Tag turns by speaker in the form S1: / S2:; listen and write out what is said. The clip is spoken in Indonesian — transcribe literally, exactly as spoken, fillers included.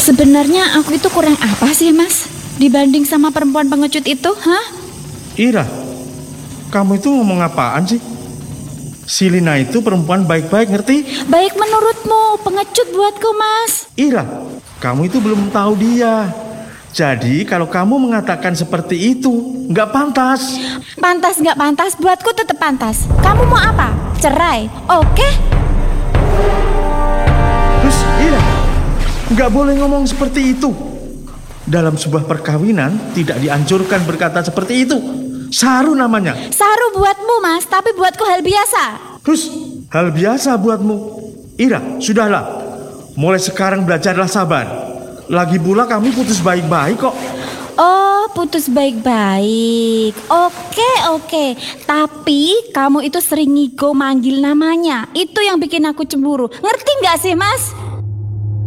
S1: Sebenarnya aku itu kurang apa sih, Mas? Dibanding sama perempuan pengecut itu, hah?
S2: Ira, kamu itu ngomong apaan sih? Si Lina itu perempuan baik-baik, ngerti?
S1: Baik menurutmu, pengecut buatku, Mas.
S2: Ira, kamu itu belum tahu dia. Jadi kalau kamu mengatakan seperti itu, nggak pantas.
S1: Pantas nggak pantas, buatku tetap pantas. Kamu mau apa? Cerai, oke?
S2: Terus Ira, nggak boleh ngomong seperti itu. Dalam sebuah perkawinan tidak dianjurkan berkata seperti itu. Saru namanya.
S1: Saru buatmu, Mas, tapi buatku hal biasa.
S2: Terus hal biasa buatmu. Ira, sudahlah. Mulai sekarang belajarlah sabar. Lagi pula kamu putus baik-baik kok.
S1: Oh, putus baik-baik. Oke, oke. Tapi kamu itu sering ngigo manggil namanya. Itu yang bikin aku cemburu. Ngerti nggak sih, Mas?